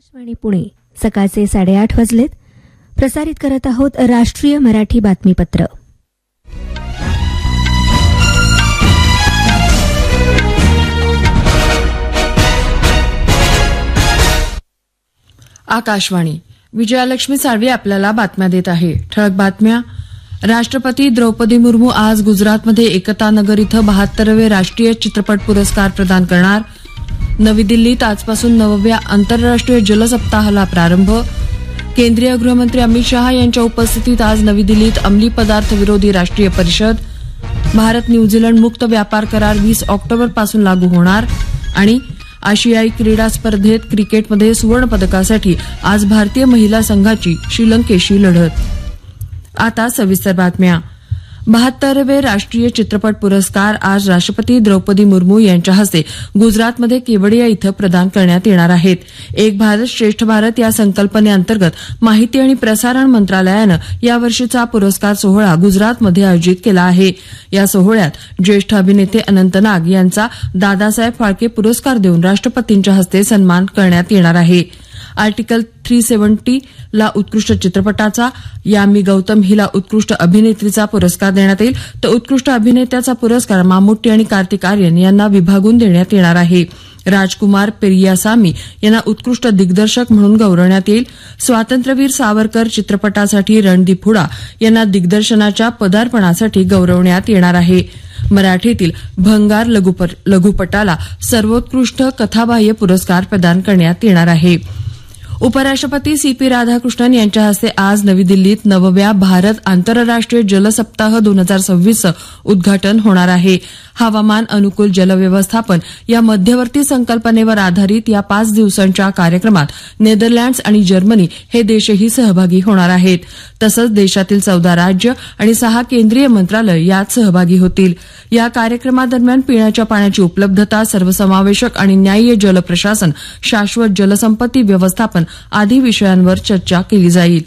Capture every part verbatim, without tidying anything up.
आकाशवाणी पुणे सकाळचे साडेआठ वाजलेत. प्रसारित करत आहोत राष्ट्रीय मराठी बातमीपत्र. आकाशवाणी. विजयालक्ष्मी साळवी आपल्याला बातम्या देत आहे. ठळक बातम्या. राष्ट्रपती द्रौपदी मुर्मू आज गुजरातमध्ये एकता नगर इथं बहात्तरावे राष्ट्रीय चित्रपट पुरस्कार प्रदान करणार. नवी दिल्लीत आजपासून नवव्या आंतरराष्ट्रीय जल सप्ताहाला प्रारंभ. केंद्रीय गृहमंत्री अमित शहा यांच्या उपस्थितीत आज नवी दिल्लीत अंमली पदार्थ विरोधी राष्ट्रीय परिषद. भारत न्यूझीलंड मुक्त व्यापार करार वीस ऑक्टोबरपासून लागू होणार. आणि आशियाई क्रीडा स्पर्धेत क्रिकेटमध्ये सुवर्णपदकासाठी आज भारतीय महिला संघाची श्रीलंकेशी लढत. आता सविस्तर बातम्या. बहात्तरावे राष्ट्रीय चित्रपट पुरस्कार आज राष्ट्रपती द्रौपदी मुर्मू यांच्या हस्ते गुजरातमध्ये केवडिया इथं प्रदान करण्यात येणार आहेत. एक भारत श्रेष्ठ भारत या संकल्पनेअंतर्गत माहिती आणि प्रसारण मंत्रालयानं यावर्षीचा पुरस्कार सोहळा गुजरातमध्ये आयोजित केला आहे. या सोहळ्यात ज्येष्ठ अभिनेते अनंत नाग यांचा दादासाहेब फाळके पुरस्कार देऊन राष्ट्रपतींच्या हस्ते सन्मान करण्यात येणार आहे. आर्टिकल थ्री सेव्हन्टी ला उत्कृष्ट चित्रपटाचा, यामी गौतम हिला उत्कृष्ट अभिनेत्रीचा पुरस्कार देण्यात येईल, तर उत्कृष्ट अभिनेत्याचा पुरस्कार मामुट्टी आणि कार्तिक आर्यन यांना विभागून देण्यात येणार आहे. राजकुमार पेरियासामी यांना उत्कृष्ट दिग्दर्शक म्हणून गौरवण्यात येईल. स्वातंत्र्यवीर सावरकर चित्रपटासाठी रणदीप हुडा यांना दिग्दर्शनाच्या पदार्पणासाठी गौरवण्यात येणार आहे. मराठीतील भंगार लघुपटाला सर्वोत्कृष्ट कथाबाह्य पुरस्कार प्रदान करण्यात येणार आहे. उपराष्ट्रपती सी पी राधाकृष्णन यांच्या हस्ते आज नवी दिल्लीत नवव्या भारत आंतरराष्ट्रीय जल सप्ताह दोन हजार सव्वीसचं उद्घाटन होणार आहे. हवामान अनुकूल जलव्यवस्थापन या मध्यवर्ती संकल्पनेवर आधारित या पाच दिवसांच्या कार्यक्रमात नेदरलँड्स आणि जर्मनी हे देशही सहभागी होणार आहेत. तसंच देशातील चौदा राज्य आणि सहा केंद्रीय मंत्रालय यात सहभागी होतील. या कार्यक्रमादरम्यान पिण्याच्या पाण्याची उपलब्धता, सर्वसमावेशक आणि न्याय्य जल प्रशासन, शाश्वत जलसंपत्ती व्यवस्थापन आदी विषयांवर चर्चा केली जाईल.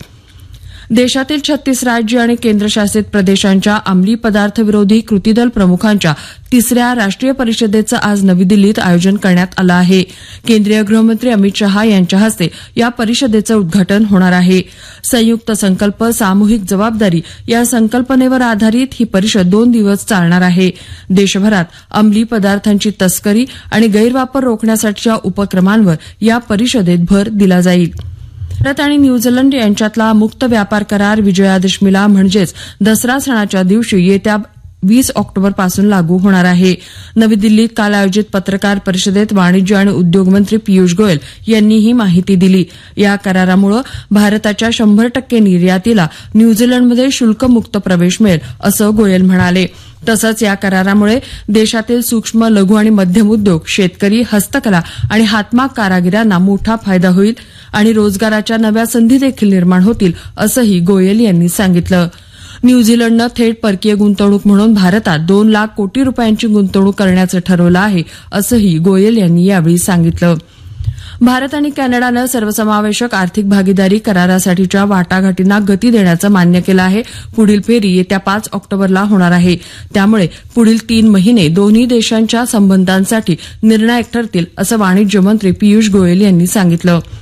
देशातील छत्तीस राज्य आणि केंद्रशासित प्रदेशांच्या अंमली पदार्थ विरोधी कृती दल प्रमुखांच्या तिसऱ्या राष्ट्रीय परिषदेचं आज नवी दिल्लीत आयोजन करण्यात आलं आहे. केंद्रीय गृहमंत्री अमित शहा यांच्या हस्ते या परिषदेचं उद्घाटन होणार आहे. संयुक्त संकल्प, सामूहिक जबाबदारी या संकल्पनेवर आधारित ही परिषद दोन दिवस चालणार आहे. देशभरात अंमली पदार्थांची तस्करी आणि गैरवापर रोखण्यासाठीच्या उपक्रमांवर या परिषदेत भर दिला जाईल. भारत आणि न्यूझीलंड यांच्यातला मुक्त व्यापार करार विजयादशमीला म्हणजेच दसरा सणाच्या दिवशी येत्या वीस ऑक्टोबरपासून लागू होणार आहे. नवी दिल्लीत काल आयोजित पत्रकार परिषदेत वाणिज्य आणि उद्योग मंत्री पियुष गोयल यांनी ही माहिती दिली. या करारामुळे भारताच्या शंभर टक्के निर्यातीला न्यूझीलंडमध्ये शुल्कमुक्त प्रवेश मिळेल असं गोयल म्हणाले. तसंच या करारामुळे देशातील सूक्ष्म, लघु आणि मध्यम उद्योग, शेतकरी, हस्तकला आणि हातमाग कारागिरांना मोठा फायदा होईल आणि रोजगाराच्या नव्या संधी देखील निर्माण होतील असंही गोयल यांनी सांगितलं. न्यूझीलंडनं थेट परकीय गुंतवणूक म्हणून भारतात दोन लाख कोटी रुपयांची गुंतवणूक करण्याचं ठरवलं आहे असंही गोयल यांनी यावेळी सांगितलं. भारत आणि कॅनडानं सर्वसमावेशक आर्थिक भागीदारी करारासाठीच्या वाटाघाटींना गती देण्याचं मान्य केलं आहे. पुढील फेरी येत्या पाच ऑक्टोबरला होणार आहे. त्यामुळे पुढील तीन महिने दोन्ही देशांच्या संबंधांसाठी निर्णायक ठरतील असं वाणिज्य मंत्री पियुष गोयल यांनी सांगितलं.